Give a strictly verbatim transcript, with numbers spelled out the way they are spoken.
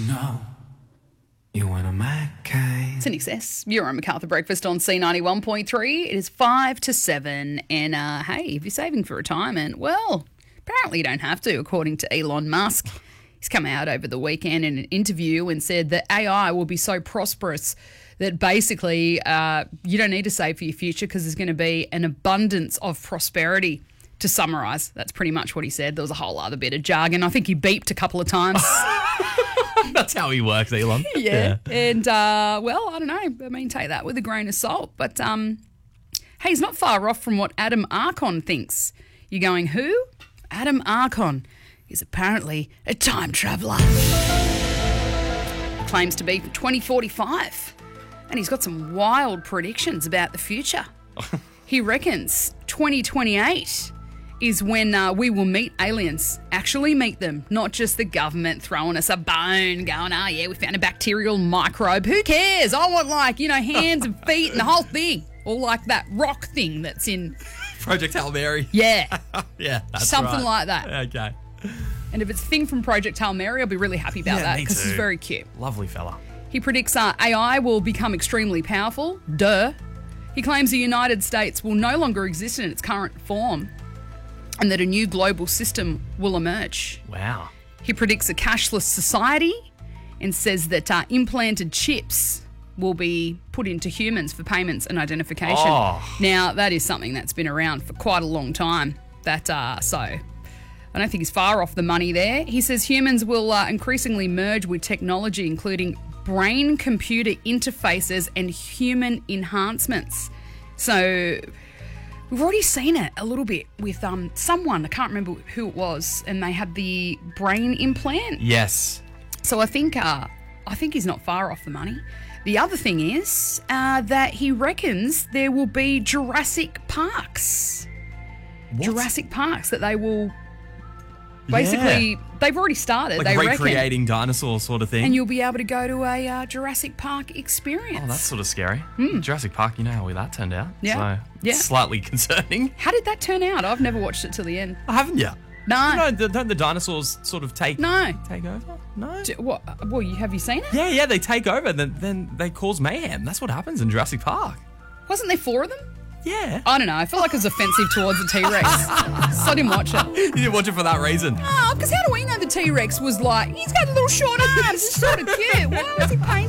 No, you want a Mackay. It's in excess. You're on MacArthur Breakfast on C ninety-one point three. It is five to seven. And uh, hey, if you're saving for retirement, well, apparently you don't have to, according to Elon Musk. He's come out over the weekend in an interview and said that A I will be so prosperous that basically uh, you don't need to save for your future because there's going to be an abundance of prosperity. To summarise, that's pretty much what he said. There was a whole other bit of jargon. I think he beeped a couple of times. That's how he works, Elon. Yeah. yeah. And, uh, well, I don't know. I mean, take that with a grain of salt. But, um, hey, he's not far off from what Adam Archon thinks. You're going, who? Adam Archon is apparently a time traveller. Claims to be for twenty forty-five. And he's got some wild predictions about the future. He reckons twenty twenty-eight is when uh, we will meet aliens, actually meet them, not just the government throwing us a bone, going, oh, yeah, we found a bacterial microbe. Who cares? I want, like, you know, hands and feet and the whole thing. Or like that rock thing that's in... Project Hail Mary. Yeah. yeah, that's Something right. like that. Okay. And if it's a thing from Project Hail Mary, I'll be really happy about Yeah, that me because too. it's very cute. Lovely fella. He predicts uh, A I will become extremely powerful. Duh. He claims the United States will no longer exist in its current form and that a new global system will emerge. Wow. He predicts a cashless society and says that uh, implanted chips will be put into humans for payments and identification. Oh. Now, that is something that's been around for quite a long time. That uh, So I don't think he's far off the money there. He says humans will uh, increasingly merge with technology, including brain-computer interfaces and human enhancements. So we've already seen it a little bit with um someone, I can't remember who it was, and they had the brain implant. Yes. So I think uh, I think he's not far off the money. The other thing is uh, that he reckons there will be Jurassic Parks. What? Jurassic Parks that they will basically, Yeah. they've already started, Like they reckon. recreating dinosaurs sort of thing. And you'll be able to go to a uh, Jurassic Park experience. Oh, that's sort of scary. Jurassic Park, you know how that turned out. Yeah. So, Yeah. slightly concerning. How did that turn out? I've never watched it till the end. Oh, haven't you? No. No, the- don't the dinosaurs sort of take No. take over? No. D- What? Well, you have you seen it? Yeah, yeah, they take over, then then they cause mayhem. That's what happens in Jurassic Park. Wasn't there four of them? Yeah. I don't know. I feel like it was offensive towards the T-Rex. So I didn't watch it. You didn't watch it for that reason. Oh, because how do we know the T-Rex was like, he's got little short arms, it's sort of cute. Why was he painted